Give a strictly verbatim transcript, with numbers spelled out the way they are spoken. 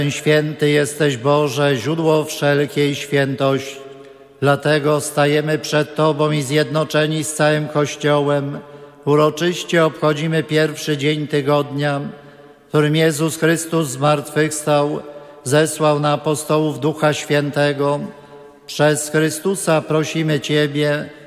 Święty jesteś, Boże, źródło wszelkiej świętości. Dlatego stajemy przed Tobą i zjednoczeni z całym Kościołem uroczyście obchodzimy pierwszy dzień tygodnia, w którym Jezus Chrystus zmartwychwstał, zesłał na apostołów Ducha Świętego. Przez Chrystusa prosimy Ciebie,